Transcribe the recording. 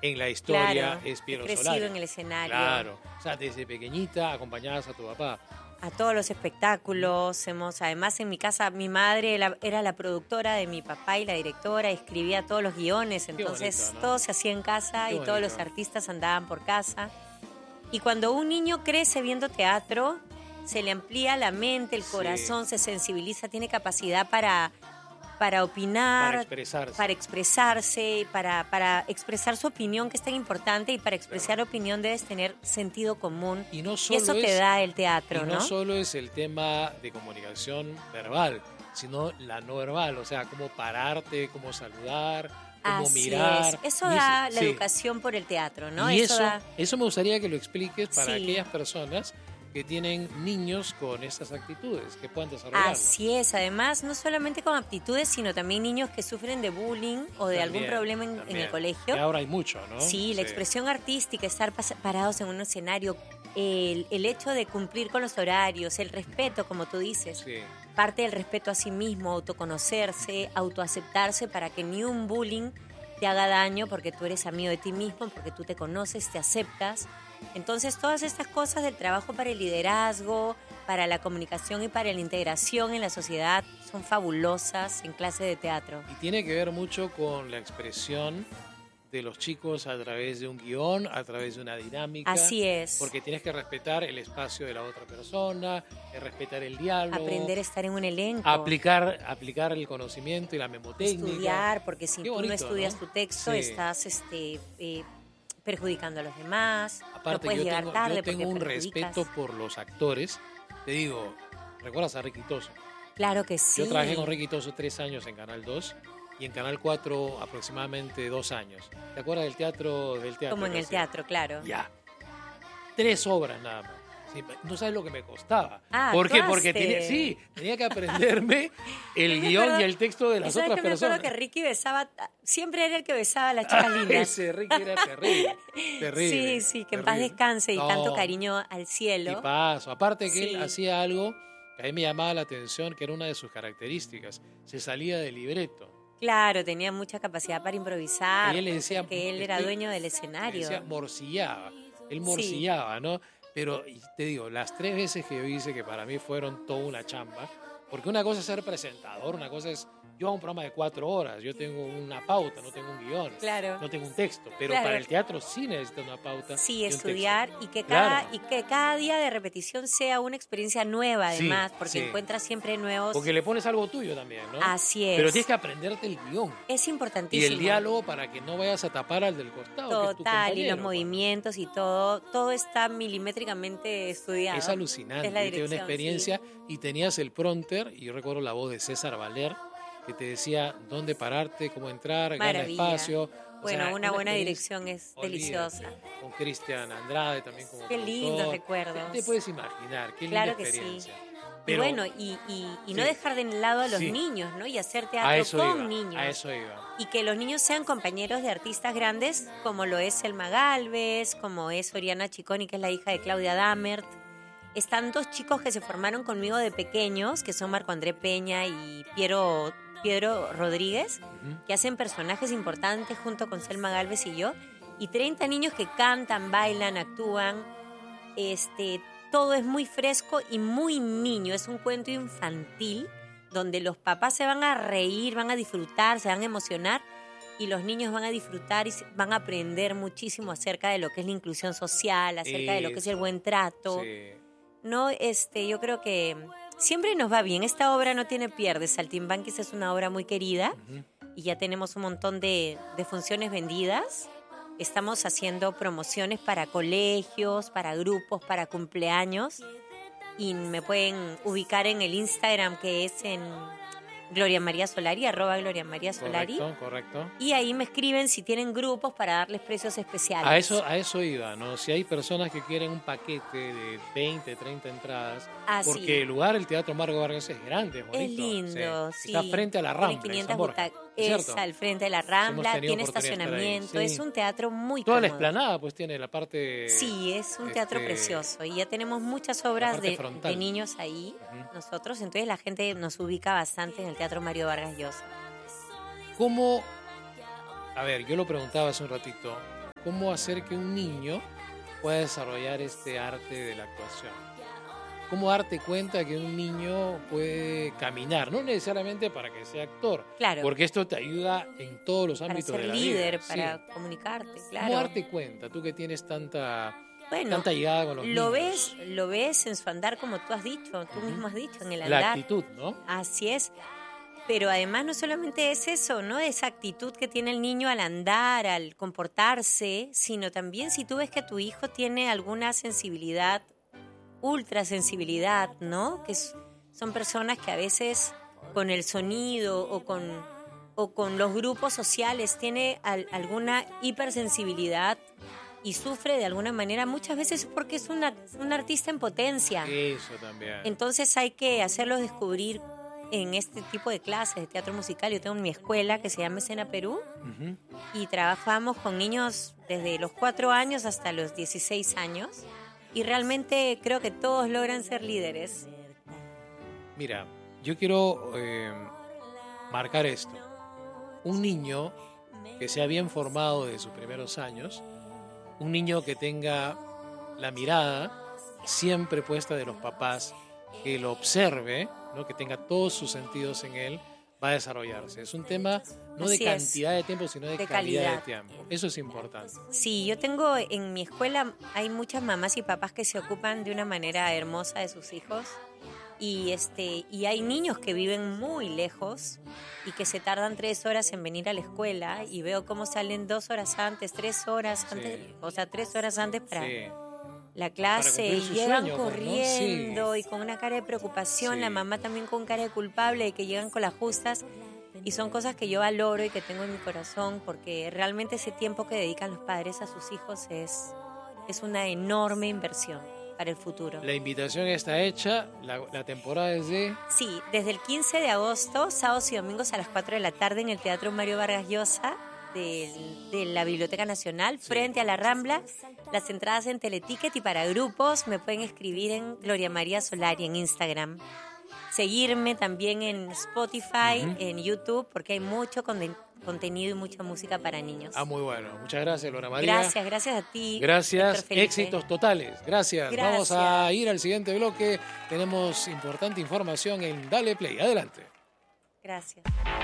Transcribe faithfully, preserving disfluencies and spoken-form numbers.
en la historia claro, es Piero crecido Solari. en el escenario. Claro, o sea, desde pequeñita acompañabas a tu papá. A todos los espectáculos, hemos, además en mi casa mi madre la- era la productora de mi papá y la directora, escribía todos los guiones, entonces bonito, ¿no? todo se hacía en casa Qué y todos los bonito. artistas andaban por casa. Y cuando un niño crece viendo teatro, se le amplía la mente, el Sí. corazón, se sensibiliza, tiene capacidad para, para opinar, Para expresarse. para expresarse, para, para expresar su opinión, que es tan importante, y para expresar opinión debes tener sentido común. Y no Y solo eso te es- da el teatro, Y no, ¿no? solo es el tema de comunicación verbal, sino la no verbal, o sea, cómo pararte, cómo saludar, cómo Así mirar. es. Eso Y da la sí. educación por el teatro, ¿no? Y eso, da... eso me gustaría que lo expliques para Sí. aquellas personas que tienen niños con estas actitudes, que puedan desarrollarlo. Así es. Además, no solamente con aptitudes, sino también niños que sufren de bullying o de algún También, problema en, en también. el colegio. Que ahora hay mucho, ¿no? Sí, la expresión artística, estar pas- parados en un escenario, el, el hecho de cumplir con los horarios, el respeto, como tú dices. Sí. Parte del respeto a sí mismo, autoconocerse, autoaceptarse para que ni un bullying te haga daño porque tú eres amigo de ti mismo, porque tú te conoces, te aceptas. Entonces, todas estas cosas del trabajo para el liderazgo, para la comunicación y para la integración en la sociedad son fabulosas en clase de teatro. Y tiene que ver mucho con la expresión de los chicos a través de un guión, a través de una dinámica. Así es. Porque tienes que respetar el espacio de la otra persona, eh, respetar el diálogo. Aprender a estar en un elenco. Aplicar, aplicar el conocimiento y la memotécnica. Estudiar, porque si Qué tú bonito, no estudias ¿no? tu texto, Sí. estás este, eh, perjudicando a los demás. no Aparte, puedes yo llegar tengo, tarde yo tengo porque un perjudicas. respeto por los actores. Te digo, ¿recuerdas a Ricky Toso? Claro que sí. Yo trabajé con Ricky Toso tres años en Canal dos y en Canal cuatro aproximadamente dos años. ¿Te acuerdas del teatro? Del teatro Como en que el hacía? teatro, claro. Ya. Tres obras nada más. Sí, no sabes lo que me costaba. Ah, ¿Por qué? Porque actuaste. tenía, sí, tenía que aprenderme el Yo me guión acuerdo- y el texto de las ¿Sabes otras que me personas. acuerdo que Ricky besaba, siempre era el que besaba a las chicas lindas? Ese Ricky era terrible. Terrible. Sí, sí, que en paz terrible. descanse y No, tanto cariño al cielo. Y paso. Aparte que Sí. él hacía algo que a mí me llamaba la atención, que era una de sus características. Se salía del libreto. Claro, tenía mucha capacidad para improvisar. Y él le decía, que él era estoy- dueño del Le escenario. decía, morcillaba. Él Sí. morcillaba, ¿no? Pero y te digo, las tres veces que yo hice, que para mí fueron toda una chamba, porque una cosa es ser presentador, una cosa es, yo hago un programa de cuatro horas, yo tengo una pauta, no tengo un guión, Claro. no tengo un texto, pero Claro. para el teatro sí necesita una pauta. Sí, y un estudiar texto. y que cada Claro. y que cada día de repetición sea una experiencia nueva, Sí, además, porque sí. encuentras siempre nuevos. Porque le pones algo tuyo también, ¿no? Así es. Pero tienes que aprenderte el guión Es y importantísimo. el diálogo para que no vayas a tapar al del costado. que es tu Total, y compañero, los pues. movimientos y todo, todo está milimétricamente estudiado. Es alucinante, Es la ¿viste? Una dirección, experiencia y tenías el prompter y yo recuerdo la voz de César Valer que te decía dónde pararte, cómo entrar, gana Maravilla. espacio. O Bueno, sea, una buena experiencia- dirección es olvídate. deliciosa. Con Cristian Andrade también como Qué lindos productor. recuerdos. Te puedes imaginar, qué Claro linda que sí. experiencia. Y Pero bueno, y, y, y no Sí. dejar de lado a los Sí. niños, ¿no? Y hacer a teatro eso con iba, niños. a eso iba. Y que los niños sean compañeros de artistas grandes, como lo es Selma Galvez, como es Oriana Chiconi, que es la hija de Claudia Damert. Están dos chicos que se formaron conmigo de pequeños, que son Marco André Peña y Piero, Piero Rodríguez, Ujú. que hacen personajes importantes junto con Selma Galvez y yo. Y treinta niños que cantan, bailan, actúan. Este, todo es muy fresco y muy niño. Es un cuento infantil donde los papás se van a reír, van a disfrutar, se van a emocionar y los niños van a disfrutar y se- van a aprender muchísimo acerca de lo que es la inclusión social, acerca de lo que es el Eso. buen trato. Sí. No, este, yo creo que siempre nos va bien. Esta obra no tiene pierde. Saltimbanquis es una obra muy querida Ujú. y ya tenemos un montón de, de funciones vendidas. Estamos haciendo promociones para colegios, para grupos, para cumpleaños. Y me pueden ubicar en el Instagram, que es en Gloria María Solari, arroba Gloria María Solari. Correcto, correcto. Y ahí me escriben si tienen grupos para darles precios especiales. A eso, a eso iba, ¿no? Si hay personas que quieren un paquete de veinte, treinta entradas, Ah, sí. porque el lugar, el Teatro Margo Vargas, es grande, es bonito. Es lindo, sí. Está frente a la Tiene Rambla, en quinientas San Borja, butacas. ¿cierto? Es al frente de la Hemos Rambla, tenido tiene oportunidad de estar ahí, estacionamiento. sí. Es un teatro muy Toda la cómodo. explanada, pues, tiene la parte... Sí, es un teatro este, precioso. Y ya tenemos muchas obras parte de, frontal. de niños ahí, Ujú. nosotros. Entonces la gente nos ubica bastante en el Teatro Mario Vargas Llosa. ¿Cómo...? A ver, yo lo preguntaba hace un ratito. cómo hacer que un niño pueda desarrollar este arte de la actuación. Cómo darte cuenta que un niño puede caminar, no necesariamente para que sea actor, claro, porque esto te ayuda en todos los ámbitos para ser de la líder, vida. para Sí. comunicarte, claro. ¿Cómo darte cuenta? Tú que tienes tanta, bueno, tanta llegada con los lo niños. ves, lo ves en su andar, como tú has dicho, tú Ujú. mismo has dicho, en el La andar. actitud, ¿no? Así es. Pero además no solamente es eso, ¿no? Esa actitud que tiene el niño al andar, al comportarse, sino también si tú ves que tu hijo tiene alguna sensibilidad, ultrasensibilidad, ¿no? Que es- son personas que a veces con el sonido o con, o con los grupos sociales tiene al- alguna hipersensibilidad y sufre de alguna manera, muchas veces porque es una, un artista en potencia. Eso también. Entonces hay que hacerlos descubrir en este tipo de clases de teatro musical. Yo tengo mi escuela que se llama Escena Perú Ujú. y trabajamos con niños desde los cuatro años hasta los dieciséis años y realmente creo que todos logran ser líderes. Mira, yo quiero eh, marcar esto. Un niño que sea bien formado de sus primeros años, un niño que tenga la mirada siempre puesta de los papás, que lo observe, ¿no? Que tenga todos sus sentidos en él, va a desarrollarse. Es un tema no Así de es. cantidad de tiempo, sino de, De calidad, calidad. de tiempo. Eso es importante. Sí, yo tengo en mi escuela, hay muchas mamás y papás que se ocupan de una manera hermosa de sus hijos y, este, y hay niños que viven muy lejos y que se tardan tres horas en venir a la escuela y veo cómo salen dos horas antes, tres horas antes, Sí. o sea, tres horas antes para Sí. la clase Para y cumplir su llegan sueño, pues, ¿no? corriendo Sí. y con una cara de preocupación, Sí. la mamá también con cara de culpable y que llegan con las justas. Y son cosas que yo valoro y que tengo en mi corazón porque realmente ese tiempo que dedican los padres a sus hijos es, es una enorme inversión para el futuro. La invitación está hecha, la, la temporada es de... Sí, desde el quince de agosto, sábados y domingos a las cuatro de la tarde en el Teatro Mario Vargas Llosa de, de la Biblioteca Nacional, Sí. frente a la Rambla. Las entradas en Teleticket y para grupos me pueden escribir en Gloria María Solari en Instagram. Seguirme también en Spotify, Ujú. en YouTube, porque hay mucho conten- contenido y mucha música para niños. Ah, muy bueno. Muchas gracias, Laura María. Gracias, gracias a ti. Gracias, Héctor Felipe. éxitos totales. Gracias. Gracias. Vamos a ir al siguiente bloque. Tenemos importante información en Dale Play. Adelante. Gracias.